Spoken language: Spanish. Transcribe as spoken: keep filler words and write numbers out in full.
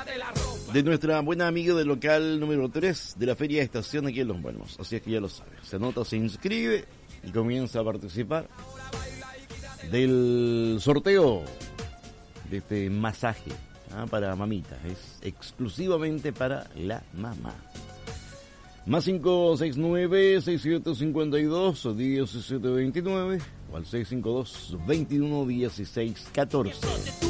de nuestra buena amiga del local número tres de la Feria de Estación aquí en Los Buenos. Así es que ya lo sabes, se anota, se inscribe y comienza a participar del sorteo de este masaje, ¿ah? Para mamitas, es exclusivamente para la mamá. Más cinco seis nueve, seis siete cinco dos, uno siete dos nueve o al seis cinco dos, veintiuno dieciséis catorce.